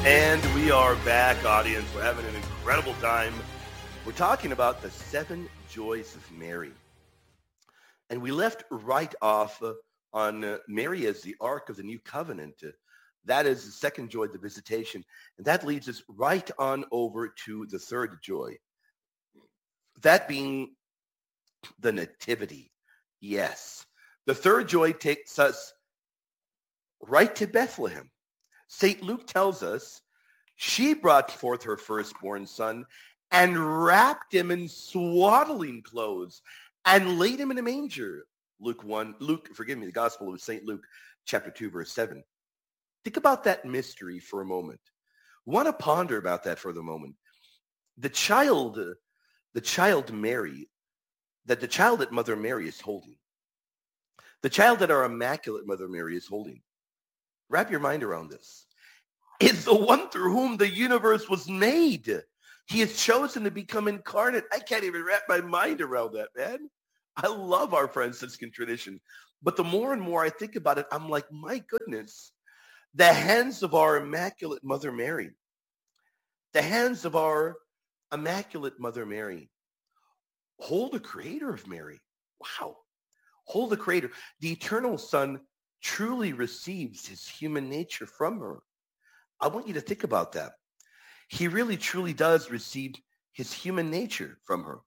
And we are back, audience. We're having an incredible time. We're talking about the 7 joys of Mary. And we left right off on Mary as the Ark of the New Covenant. That is the second joy, the visitation. And that leads us right on over to the third joy. That being the nativity. Yes. The third joy takes us right to Bethlehem. St. Luke tells us she brought forth her firstborn son and wrapped him in swaddling clothes and laid him in a manger. The Gospel of St. Luke, chapter 2, verse 7. Think about that mystery for a moment. Want to ponder about that for the moment. The child Mary, that the child that Mother Mary is holding, the child that our Immaculate Mother Mary is holding, wrap your mind around this, is the one through whom the universe was made. He has chosen to become incarnate. I can't even wrap my mind around that, man. I love our Franciscan tradition. But the more and more I think about it, I'm like, my goodness, the hands of our Immaculate Mother Mary, the hands of our Immaculate Mother Mary hold the creator of Mary. Wow. Hold the creator. The eternal Son truly receives his human nature from her. I want you to think about that. He really, truly does receive his human nature from her.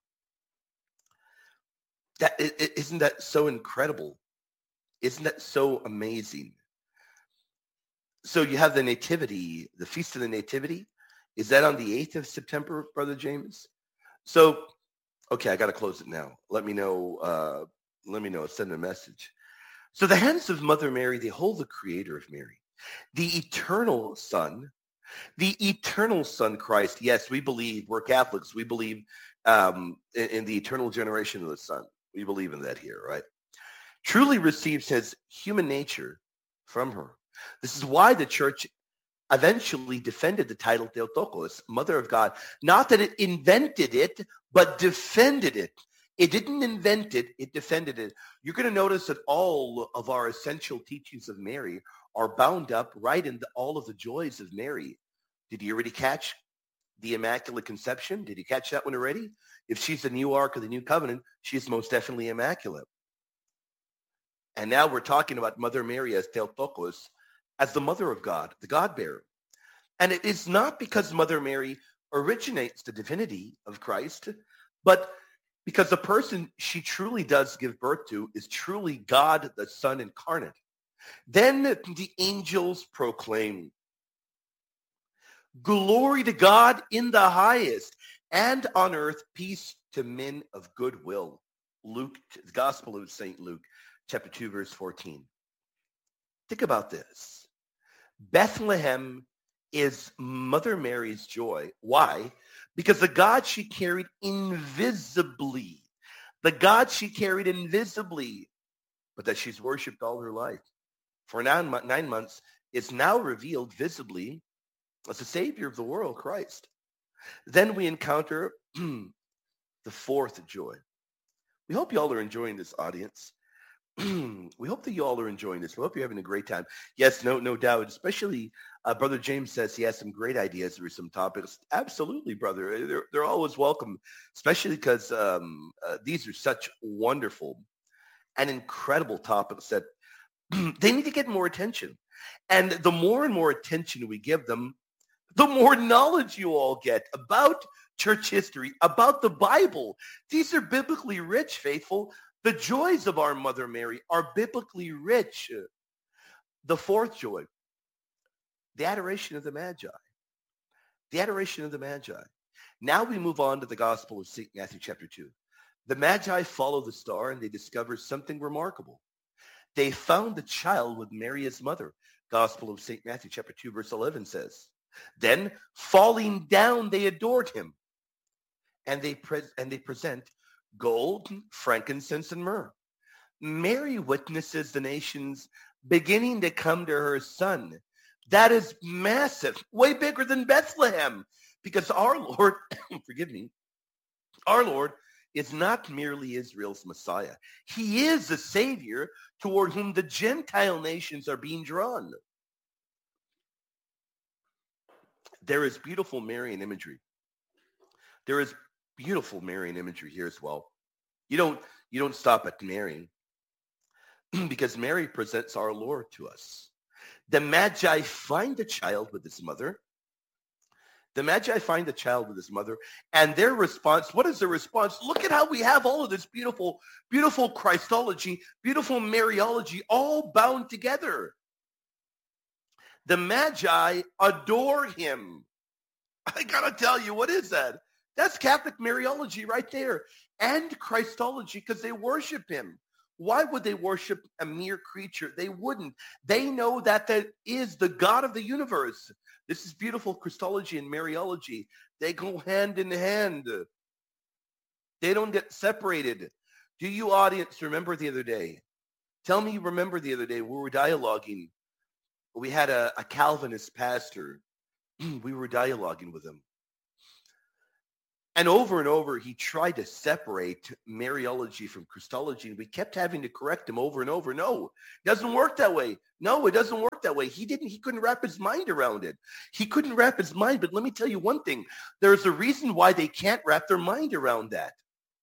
Isn't that so incredible? Isn't that so amazing? So you have the Nativity, the Feast of the Nativity. Is that on the 8th of September, Brother James? So, okay, I got to close it now. Let me know. Send a message. So the hands of Mother Mary, they hold the creator of Mary. The eternal Son Christ. Yes, we believe, we're Catholics. We believe in the eternal generation of the Son. We believe in that here, right? Truly receives his human nature from her. This is why the church eventually defended the title Theotokos, Mother of God. Not that it invented it, but defended it. It didn't invent it, it defended it. You're going to notice that all of our essential teachings of Mary are bound up right in all of the joys of Mary. Did you already catch the Immaculate Conception? Did you catch that one already? If she's the new Ark of the New Covenant, she's most definitely immaculate. And now we're talking about Mother Mary as Theotokos, as the Mother of God, the God-bearer. And it is not because Mother Mary originates the divinity of Christ, but because the person she truly does give birth to is truly God, the Son incarnate. Then the angels proclaim, "Glory to God in the highest, and on earth peace to men of good will." Luke, the Gospel of St. Luke, chapter 2, verse 14. Think about this. Bethlehem is Mother Mary's joy. Why? Because the God she carried invisibly, but that she's worshipped all her life, for 9 months, is now revealed visibly as the Savior of the world, Christ. Then we encounter the fourth joy. We hope you all are enjoying this, audience. We hope that you all are enjoying this. We hope you're having a great time. Yes, no doubt. Especially Brother James says he has some great ideas for some topics. Absolutely, brother. They're always welcome, especially because these are such wonderful and incredible topics that they need to get more attention. And the more and more attention we give them, the more knowledge you all get about church history, about the Bible. These are biblically rich, faithful. The joys of our Mother Mary are biblically rich. The fourth joy, the adoration of the Magi. The adoration of the Magi. Now we move on to the Gospel of St. Matthew chapter 2. The Magi follow the star and they discover something remarkable. They found the child with Mary as mother. Gospel of St. Matthew chapter 2 verse 11 says, "Then falling down they adored him, and they present gold, frankincense, and myrrh." Mary witnesses the nations beginning to come to her son. That is massive, way bigger than Bethlehem, because our Lord, forgive me, our Lord is not merely Israel's Messiah. He is the Savior toward whom the Gentile nations are being drawn. there is beautiful Marian imagery. There is beautiful Marian imagery here as well. You don't stop at Mary because Mary presents our Lord to us. The Magi find the child with his mother. The Magi find the child with his mother, and their response, what is their response? Look at how we have all of this beautiful, beautiful Christology, beautiful Mariology, all bound together. The Magi adore him. I gotta tell you, what is that? That's Catholic Mariology right there, and Christology, because they worship him. Why would they worship a mere creature? They wouldn't. They know that is the God of the universe. This is beautiful Christology and Mariology. They go hand in hand. They don't get separated. Do you, audience, remember the other day? Tell me you remember the other day. We were dialoguing. We had a Calvinist pastor. We were dialoguing with him. And over, he tried to separate Mariology from Christology, and we kept having to correct him over and over. No, it doesn't work that way. No, it doesn't work that way. He couldn't wrap his mind around it. He couldn't wrap his mind, but let me tell you one thing. There's a reason why they can't wrap their mind around that.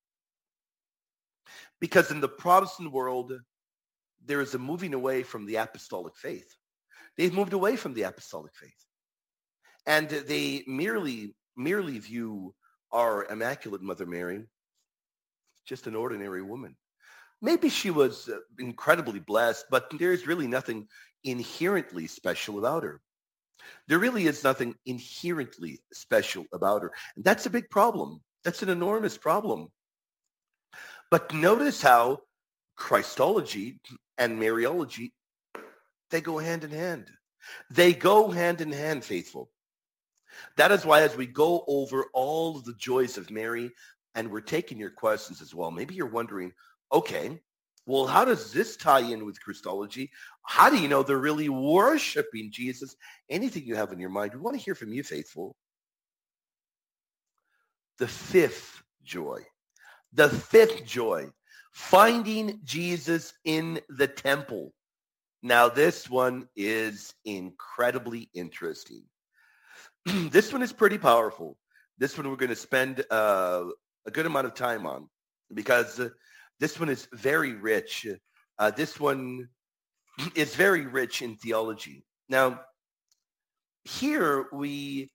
Because in the Protestant world, there is a moving away from the apostolic faith. They've moved away from the apostolic faith. And they merely view our Immaculate Mother Mary, just an ordinary woman. Maybe she was incredibly blessed, but there's really nothing inherently special about her. There really is nothing inherently special about her. And that's a big problem. That's an enormous problem. But notice how Christology and Mariology, they go hand in hand. They go hand in hand, faithful. That is why as we go over all of the joys of Mary, and we're taking your questions as well, maybe you're wondering, okay, well, how does this tie in with Christology? How do you know they're really worshiping Jesus? Anything you have in your mind, we want to hear from you, faithful. The fifth joy, finding Jesus in the temple. Now, this one is incredibly interesting. This one is pretty powerful. This one we're going to spend a good amount of time on because this one is very rich. This one is very rich in theology. Now, here we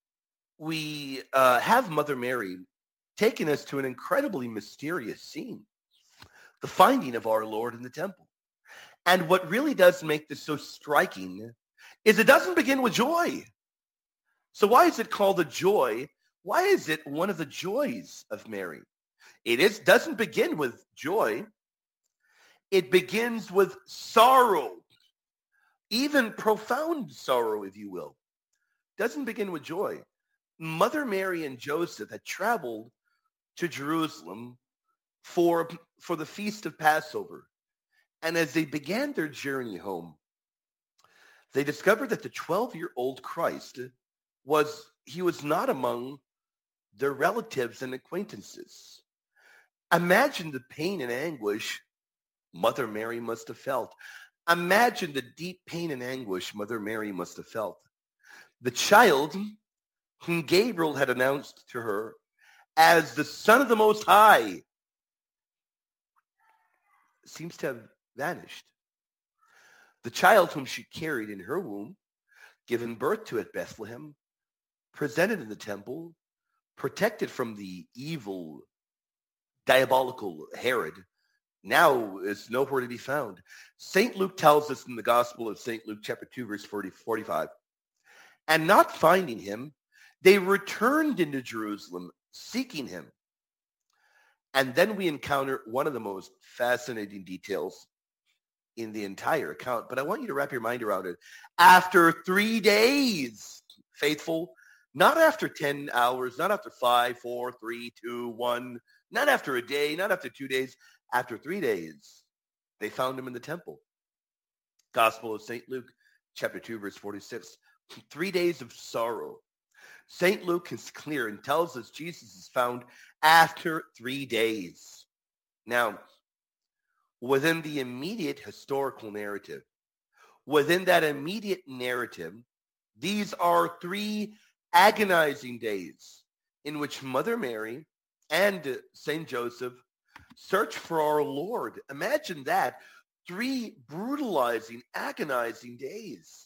have Mother Mary taking us to an incredibly mysterious scene, the finding of our Lord in the temple. And what really does make this so striking is it doesn't begin with joy. So why is it called a joy? Why is it one of the joys of Mary? It doesn't begin with joy. It begins with sorrow, even profound sorrow, if you will. Doesn't begin with joy. Mother Mary and Joseph had traveled to Jerusalem for the feast of Passover. And as they began their journey home, they discovered that the 12-year-old Christ was not among their relatives and acquaintances. Imagine the pain and anguish Mother Mary must have felt. Imagine the deep pain and anguish Mother Mary must have felt. The child whom Gabriel had announced to her as the Son of the Most High seems to have vanished. The child whom she carried in her womb, given birth to at Bethlehem, presented in the temple, protected from the evil, diabolical Herod, now is nowhere to be found. St. Luke tells us in the Gospel of St. Luke, chapter 2, verse 45, and not finding him, they returned into Jerusalem, seeking him. And then we encounter one of the most fascinating details in the entire account, but I want you to wrap your mind around it. After 3 days, faithful, not after 10 hours, not after 5, 4, 3, 2, 1, not after a day, not after 2 days, after 3 days, they found him in the temple. Gospel of St. Luke, chapter 2, verse 46. 3 days of sorrow. St. Luke is clear and tells us Jesus is found after 3 days. Now, within the immediate historical narrative, within that immediate narrative, these are three agonizing days in which Mother Mary and Saint Joseph search for our Lord. Imagine that. 3 brutalizing, agonizing days.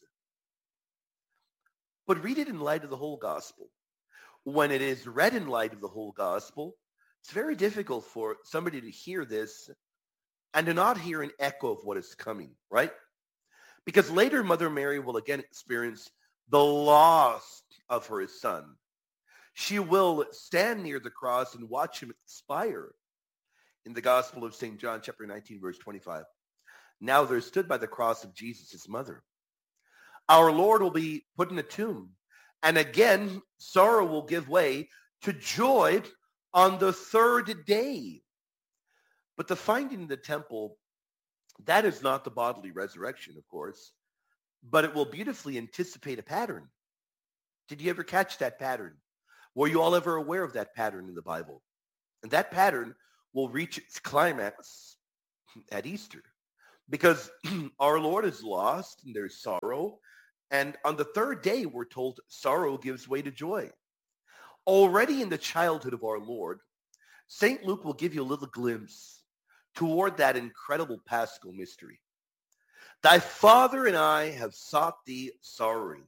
But read it in light of the whole gospel. When it is read in light of the whole gospel, it's very difficult for somebody to hear this and to not hear an echo of what is coming, right? Because later Mother Mary will again experience the loss of her son. She will stand near the cross and watch him expire. In the Gospel of St. John, chapter 19, verse 25. Now there stood by the cross of Jesus his mother. Our Lord will be put in a tomb. And again, sorrow will give way to joy on the 3rd day. But the finding in the temple, that is not the bodily resurrection, of course, but it will beautifully anticipate a pattern. Did you ever catch that pattern? Were you all ever aware of that pattern in the Bible? And that pattern will reach its climax at Easter. Because our Lord is lost and there's sorrow. And on the 3rd day, we're told sorrow gives way to joy. Already in the childhood of our Lord, St. Luke will give you a little glimpse toward that incredible Paschal mystery. Thy father and I have sought thee sorrowing.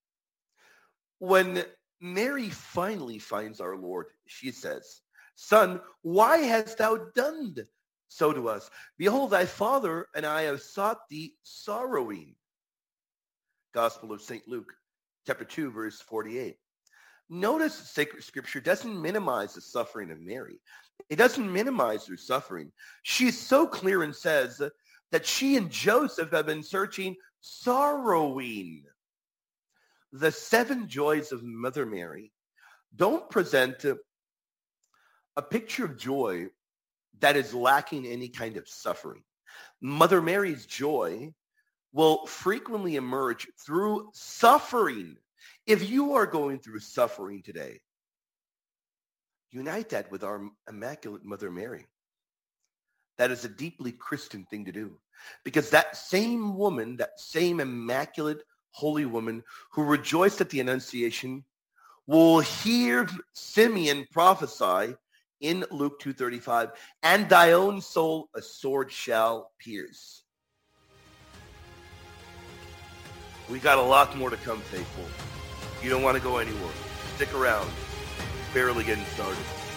When Mary finally finds our Lord, she says, Son, why hast thou done so to us? Behold, thy father and I have sought thee sorrowing. Gospel of St. Luke, chapter 2, verse 48. Notice sacred scripture doesn't minimize the suffering of Mary. It doesn't minimize her suffering. She's so clear and says that she and Joseph have been searching, sorrowing. The 7 joys of Mother Mary don't present a picture of joy that is lacking any kind of suffering. Mother Mary's joy will frequently emerge through suffering. If you are going through suffering today, unite that with our Immaculate Mother Mary. That is a deeply Christian thing to do. Because that same woman, that same immaculate holy woman who rejoiced at the Annunciation will hear Simeon prophesy in Luke 2:35, and thy own soul a sword shall pierce. We got a lot more to come, faithful. You don't want to go anywhere. Stick around. Barely getting started.